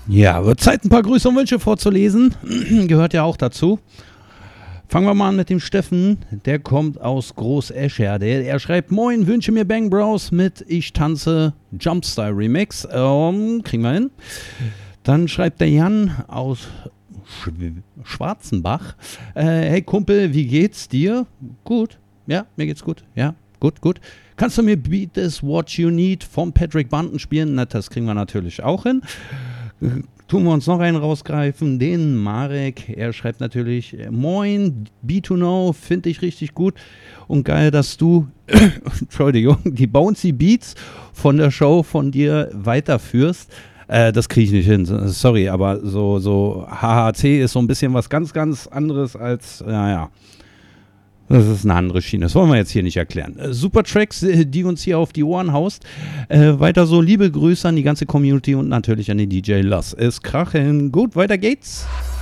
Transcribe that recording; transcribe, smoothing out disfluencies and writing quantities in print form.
Ja, wird Zeit, ein paar Grüße und Wünsche vorzulesen. Gehört ja auch dazu. Fangen wir mal an mit dem Steffen. Der kommt aus Groß-Escherde. Er schreibt: Moin, wünsche mir Bang Bros mit Ich tanze Jumpstyle Remix. Kriegen wir hin. Dann schreibt der Jan aus Schwarzenbach: Hey Kumpel, wie geht's dir? Gut. Ja, mir geht's gut. Ja, gut. Kannst du mir Beat Is What You Need von Patrick Bunton spielen? Na, das kriegen wir natürlich auch hin. Tun wir uns noch einen rausgreifen, den Marek. Er schreibt natürlich: Moin, B2Know, finde ich richtig gut und geil, dass du, Entschuldigung, die Bouncy Beats von der Show von dir weiterführst. Das kriege ich nicht hin, sorry, aber so HHC ist so ein bisschen was ganz, ganz anderes als, naja. Das ist eine andere Schiene. Das wollen wir jetzt hier nicht erklären. Super Tracks, die uns hier auf die Ohren haust. Weiter so, liebe Grüße an die ganze Community und natürlich an den DJ. Lass es krachen. Gut, weiter geht's.